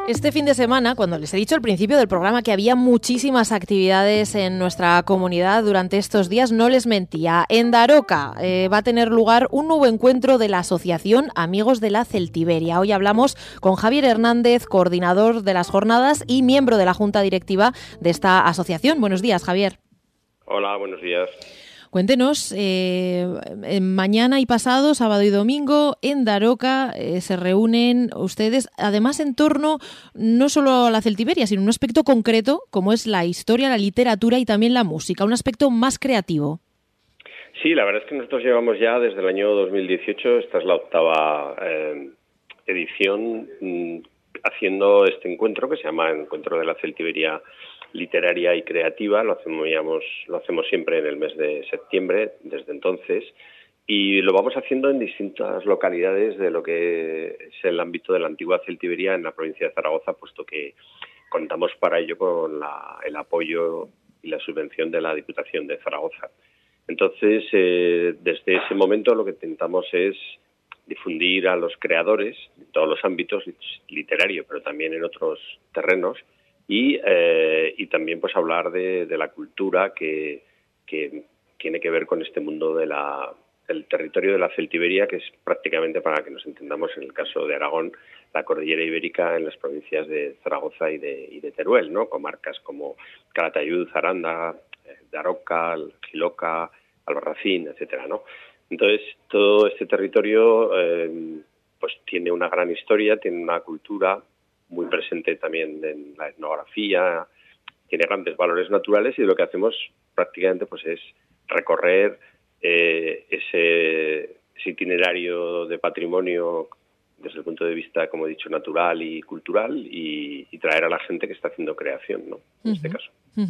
Este fin de semana, cuando les he dicho al principio del programa que había muchísimas actividades en nuestra comunidad durante estos días, no les mentía. En Daroca va a tener lugar un nuevo encuentro de la Asociación Amigos de la Celtiberia. Hoy hablamos con Javier Hernández, coordinador de las jornadas y miembro de la Junta Directiva de esta asociación. Buenos días, Javier. Hola, buenos días. Cuéntenos, mañana y pasado, sábado y domingo, en Daroca se reúnen ustedes, además en torno no solo a la celtiberia, sino un aspecto concreto como es la historia, la literatura y también la música, un aspecto más creativo. Sí, la verdad es que nosotros llevamos ya desde el año 2018, esta es la octava edición, haciendo este encuentro que se llama Encuentro de la Celtiberia Literaria y Creativa. Lo hacemos siempre en el mes de septiembre, desde entonces, y lo vamos haciendo en distintas localidades de lo que es el ámbito de la antigua Celtiberia en la provincia de Zaragoza, puesto que contamos para ello con el apoyo y la subvención de la Diputación de Zaragoza. Entonces, desde ese momento lo que intentamos es difundir a los creadores en todos los ámbitos, literario, pero también en otros terrenos, y también pues hablar de la cultura que tiene que ver con este mundo del territorio de la Celtiberia, que es prácticamente, para que nos entendamos, en el caso de Aragón, la cordillera ibérica en las provincias de Zaragoza y de Teruel, ¿no? Comarcas como Calatayud, Aranda, Daroca, Jiloca, Albarracín, etcétera, ¿no? Entonces, todo este territorio pues tiene una gran historia, tiene una cultura muy presente también en la etnografía, tiene grandes valores naturales, y lo que hacemos prácticamente pues es recorrer ese itinerario de patrimonio desde el punto de vista, como he dicho, natural y cultural, y traer a la gente que está haciendo creación, ¿no? En este caso.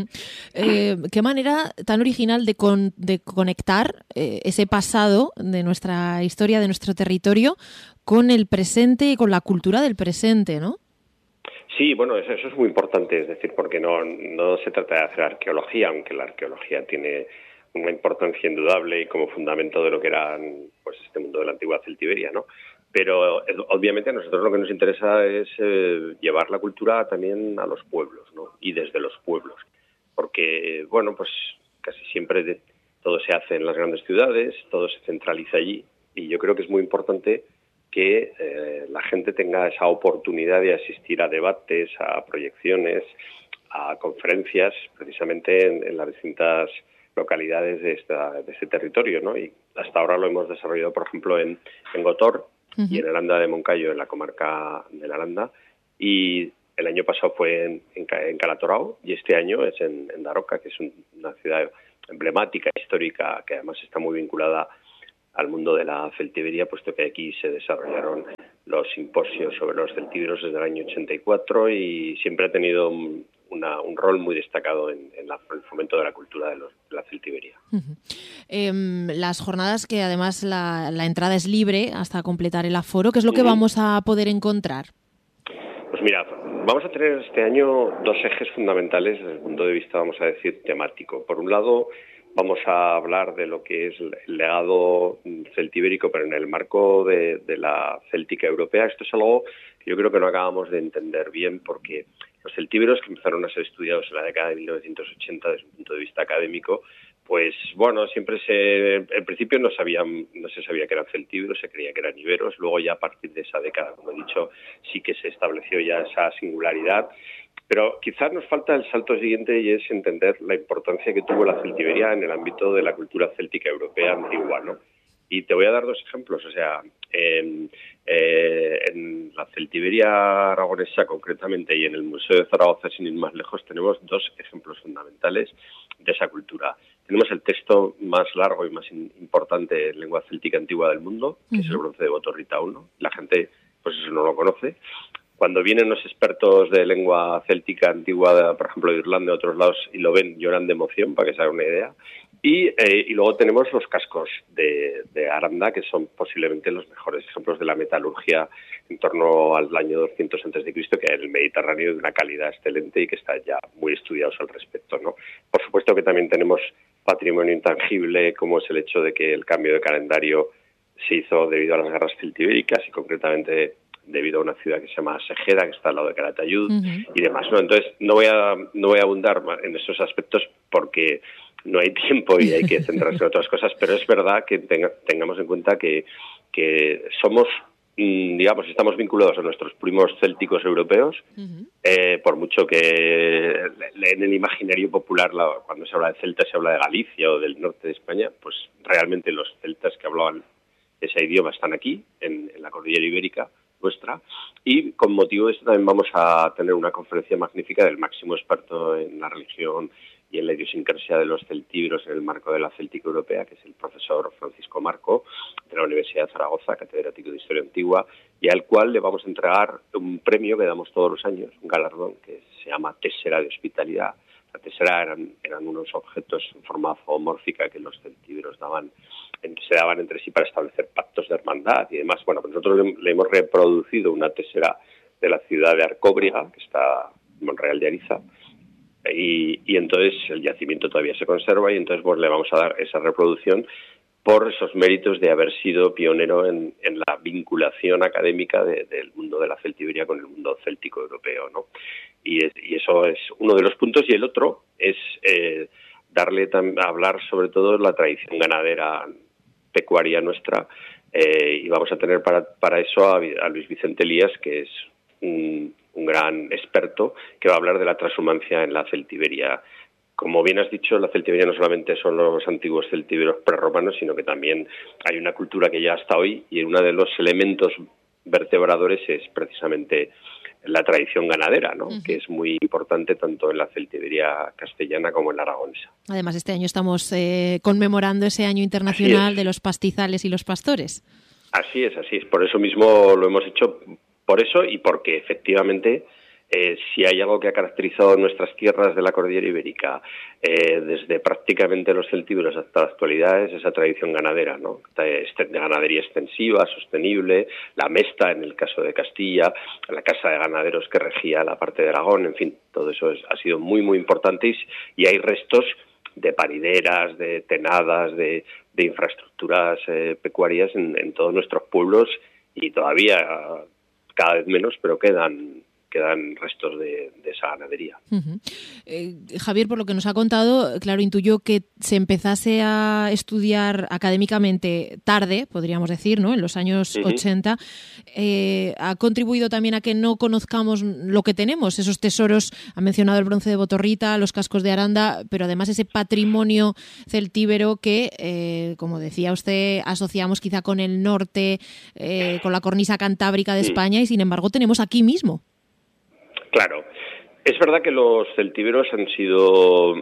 ¿Qué manera tan original de conectar ese pasado de nuestra historia, de nuestro territorio, con el presente y con la cultura del presente, ¿no? Sí, bueno, eso es muy importante, es decir, porque no se trata de hacer arqueología, aunque la arqueología tiene una importancia indudable y como fundamento de lo que era pues este mundo de la antigua Celtiberia, ¿no? Pero obviamente a nosotros lo que nos interesa es llevar la cultura también a los pueblos, ¿no? Y desde los pueblos, porque, bueno, pues casi siempre todo se hace en las grandes ciudades, todo se centraliza allí, y yo creo que es muy importante que la gente tenga esa oportunidad de asistir a debates, a proyecciones, a conferencias, precisamente en las distintas localidades de este territorio, ¿no? Y hasta ahora lo hemos desarrollado, por ejemplo, en Gotor y en Aranda de Moncayo, en la comarca de la Aranda, y el año pasado fue en Calatorao, y este año es en Daroca, que es una ciudad emblemática, histórica, que además está muy vinculada al mundo de la celtiberia, puesto que aquí se desarrollaron los simposios sobre los celtíberos desde el año 84, y siempre ha tenido un rol muy destacado en el fomento de la cultura de la celtiberia. Las jornadas, que además la entrada es libre hasta completar el aforo, ¿qué es lo que vamos a poder encontrar? Pues mira, vamos a tener este año dos ejes fundamentales desde el punto de vista, vamos a decir, temático. Por un lado, vamos a hablar de lo que es el legado celtibérico, pero en el marco de la céltica europea. Esto es algo que yo creo que no acabamos de entender bien, porque los celtíberos, que empezaron a ser estudiados en la década de 1980 desde un punto de vista académico, pues bueno, en principio no se sabía que eran celtíberos, se creía que eran iberos. Luego ya a partir de esa década, como he dicho, sí que se estableció ya esa singularidad. Pero quizás nos falta el salto siguiente, y es entender la importancia que tuvo la celtiberia en el ámbito de la cultura céltica europea antigua, ¿no? Y te voy a dar dos ejemplos. O sea, en la celtiberia aragonesa concretamente, y en el Museo de Zaragoza, sin ir más lejos, tenemos dos ejemplos fundamentales de esa cultura. Tenemos el texto más largo y más importante en lengua céltica antigua del mundo, que es el Bronce de Botorrita I. La gente, pues eso, no lo conoce. Cuando vienen los expertos de lengua céltica antigua, por ejemplo, de Irlanda y de otros lados, y lo ven, lloran de emoción, para que se hagan una idea. Y luego tenemos los cascos de Aranda, que son posiblemente los mejores ejemplos de la metalurgia en torno al año 200 a.C., que hay en el Mediterráneo, de una calidad excelente y que están ya muy estudiados al respecto, ¿no? Por supuesto que también tenemos patrimonio intangible, como es el hecho de que el cambio de calendario se hizo debido a las guerras celtibéricas, y concretamente debido a una ciudad que se llama Segera, que está al lado de Calatayud y demás, ¿no? Entonces no voy a abundar en esos aspectos porque no hay tiempo y hay que centrarse en otras cosas, pero es verdad que tengamos en cuenta que somos, digamos, estamos vinculados a nuestros primos célticos europeos, por mucho que en el imaginario popular, cuando se habla de celtas se habla de Galicia o del norte de España, pues realmente los celtas que hablaban ese idioma están aquí, en la cordillera ibérica nuestra, y con motivo de esto también vamos a tener una conferencia magnífica del máximo experto en la religión y en la idiosincrasia de los celtíberos en el marco de la Céltica Europea, que es el profesor Francisco Marco, de la Universidad de Zaragoza, catedrático de Historia Antigua, y al cual le vamos a entregar un premio que damos todos los años, un galardón que se llama Tésera de Hospitalidad. La tésera eran unos objetos en forma zoomórfica que los celtíberos se daban entre sí para establecer pactos de hermandad y demás. Bueno, pues nosotros le hemos reproducido una tésera de la ciudad de Arcóbriga, que está en Monreal de Ariza, y entonces el yacimiento todavía se conserva y entonces pues le vamos a dar esa reproducción por esos méritos de haber sido pionero en la vinculación académica del mundo de la celtiberia con el mundo céltico europeo, ¿no? Y eso es uno de los puntos, y el otro es hablar sobre todo de la tradición ganadera pecuaria nuestra, y vamos a tener para eso a Luis Vicente Elías, que es un gran experto, que va a hablar de la transhumancia en la celtiberia. Como bien has dicho, la celtiberia no solamente son los antiguos celtíberos prerromanos, sino que también hay una cultura que ya hasta hoy, y uno de los elementos vertebradores es precisamente la tradición ganadera, ¿no? Que es muy importante tanto en la celtiberia castellana como en la aragonesa. Además, este año estamos conmemorando ese año internacional de los pastizales y los pastores. Así es. Por eso mismo lo hemos hecho, por eso y porque efectivamente si hay algo que ha caracterizado nuestras tierras de la cordillera ibérica desde prácticamente los celtíberos hasta la actualidad es esa tradición ganadera, ¿no? De ganadería extensiva, sostenible, la mesta en el caso de Castilla, la casa de ganaderos que regía la parte de Aragón, en fin, todo eso ha sido muy, muy importante, y hay restos de parideras, de tenadas, de infraestructuras pecuarias en todos nuestros pueblos, y todavía cada vez menos, pero quedan restos de esa ganadería. Javier, por lo que nos ha contado, claro, intuyo que se empezase a estudiar académicamente tarde, podríamos decir, ¿no? En los años 80. Ha contribuido también a que no conozcamos lo que tenemos, esos tesoros. Ha mencionado el bronce de Botorrita, los cascos de Aranda, pero además ese patrimonio celtíbero que, como decía usted, asociamos quizá con el norte, con la cornisa cantábrica de España, y sin embargo tenemos aquí mismo. Claro. Es verdad que los celtíberos han sido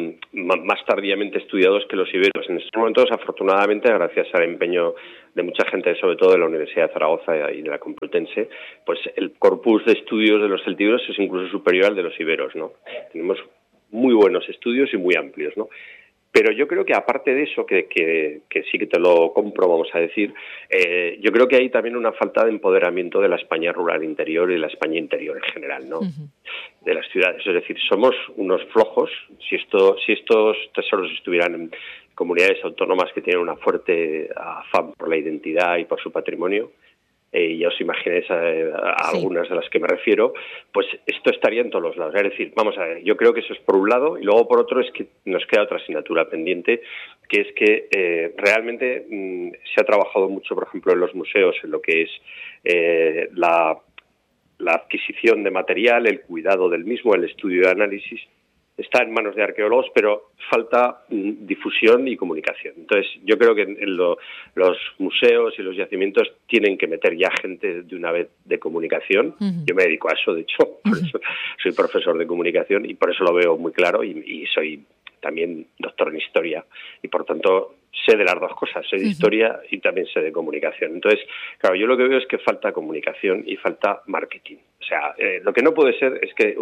más tardíamente estudiados que los iberos. En estos momentos, afortunadamente, gracias al empeño de mucha gente, sobre todo de la Universidad de Zaragoza y de la Complutense, pues el corpus de estudios de los celtíberos es incluso superior al de los iberos, ¿no? Tenemos muy buenos estudios y muy amplios, ¿no? Pero yo creo que aparte de eso, que sí que te lo compro, vamos a decir, yo creo que hay también una falta de empoderamiento de la España rural interior y de la España interior en general, ¿no? De las ciudades. Es decir, somos unos flojos. Si estos tesoros estuvieran en comunidades autónomas que tienen una fuerte afán por la identidad y por su patrimonio, ya os imagináis a algunas de las que me refiero, pues esto estaría en todos los lados. Es decir, vamos a ver, yo creo que eso es por un lado, y luego por otro es que nos queda otra asignatura pendiente, que es que realmente se ha trabajado mucho, por ejemplo, en los museos, en lo que es la adquisición de material, el cuidado del mismo, el estudio y análisis. Está en manos de arqueólogos, pero falta difusión y comunicación. Entonces, yo creo que los museos y los yacimientos tienen que meter ya gente de una vez de comunicación. Yo me dedico a eso, de hecho, por eso soy profesor de comunicación y por eso lo veo muy claro, y soy también doctor en historia y por tanto sé de las dos cosas, sé de historia y también sé de comunicación. Entonces, claro, yo lo que veo es que falta comunicación y falta marketing. O sea, lo que no puede ser es que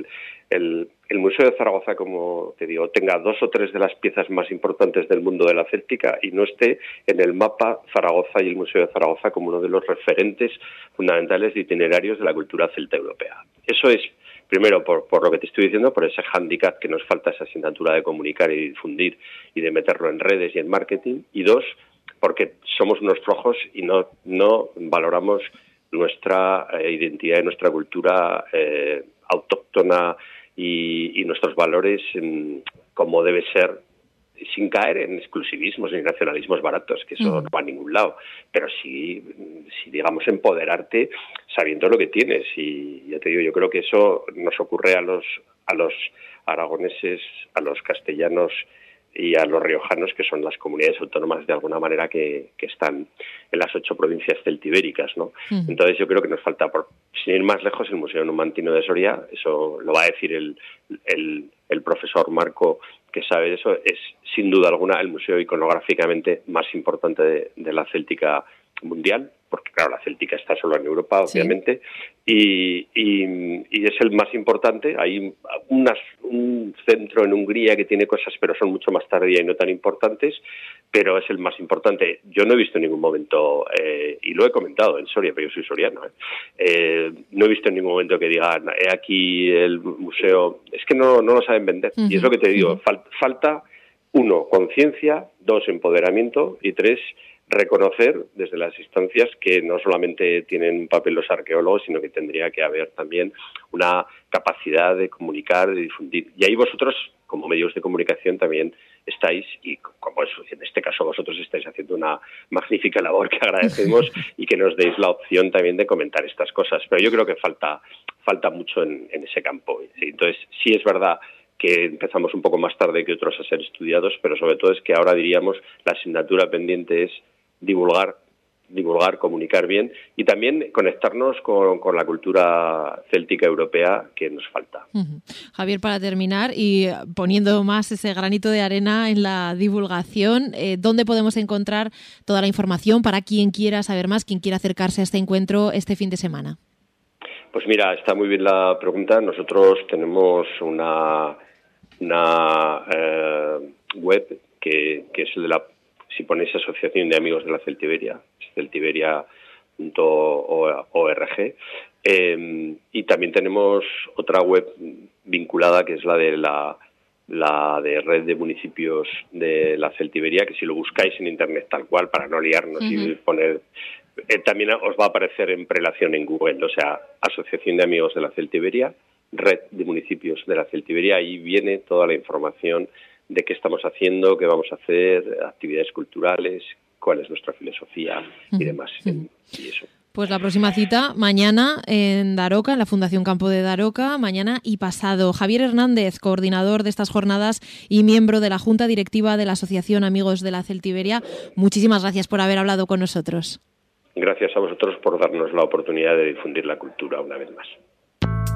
el Museo de Zaragoza, como te digo, tenga 2 o 3 de las piezas más importantes del mundo de la céltica y no esté en el mapa Zaragoza y el Museo de Zaragoza como uno de los referentes fundamentales de itinerarios de la cultura celta europea. Eso es, primero, por lo que te estoy diciendo, por ese hándicap que nos falta, esa asignatura de comunicar y difundir y de meterlo en redes y en marketing. Y 2, porque somos unos flojos y no valoramos nuestra identidad y nuestra cultura autóctona y nuestros valores como debe ser, sin caer en exclusivismos ni nacionalismos baratos, que eso no va a ningún lado, pero sí, digamos, empoderarte sabiendo lo que tienes. Y ya te digo, yo creo que eso nos ocurre a los aragoneses, a los castellanos y a los riojanos, que son las comunidades autónomas de alguna manera que están en las 8 provincias celtibéricas, ¿no? Entonces yo creo que nos falta, sin ir más lejos, el Museo Numantino de Soria. Eso lo va a decir el profesor Marco, que sabe de eso. Es sin duda alguna el museo iconográficamente más importante de la Céltica mundial, porque claro, la Céltica está solo en Europa, obviamente, y es el más importante. Hay un centro en Hungría que tiene cosas, pero son mucho más tardías y no tan importantes, pero es el más importante. Yo no he visto en ningún momento, y lo he comentado en Soria, pero yo soy soriano, no he visto en ningún momento que digan, aquí el museo, es que no lo saben vender. Y es lo que te digo, falta 1, conciencia, 2, empoderamiento, y 3, reconocer desde las instancias que no solamente tienen un papel los arqueólogos, sino que tendría que haber también una capacidad de comunicar, de difundir. Y ahí vosotros, como medios de comunicación, también estáis, y como en este caso vosotros estáis haciendo una magnífica labor que agradecemos, y que nos deis la opción también de comentar estas cosas. Pero yo creo que falta mucho en ese campo. ¿Sí? Entonces, sí es verdad que empezamos un poco más tarde que otros a ser estudiados, pero sobre todo es que ahora diríamos la asignatura pendiente es divulgar, comunicar bien y también conectarnos con la cultura céltica europea que nos falta. Javier, para terminar y poniendo más ese granito de arena en la divulgación, ¿dónde podemos encontrar toda la información para quien quiera saber más, quien quiera acercarse a este encuentro este fin de semana? Pues mira, está muy bien la pregunta. Nosotros tenemos una web que es el de la, si ponéis Asociación de Amigos de la Celtiberia, celtiberia.org, y también tenemos otra web vinculada que es la de Red de Municipios de la Celtiberia, que si lo buscáis en internet tal cual, para no liarnos y poner, también os va a aparecer en prelación en Google, o sea, Asociación de Amigos de la Celtiberia, Red de Municipios de la Celtiberia, ahí viene toda la información de qué estamos haciendo, qué vamos a hacer, actividades culturales, cuál es nuestra filosofía y demás. Y eso. Pues la próxima cita mañana en Daroca, en la Fundación Campo de Daroca, mañana y pasado. Javier Hernández, coordinador de estas jornadas y miembro de la Junta Directiva de la Asociación Amigos de la Celtiberia, muchísimas gracias por haber hablado con nosotros. Gracias a vosotros por darnos la oportunidad de difundir la cultura una vez más.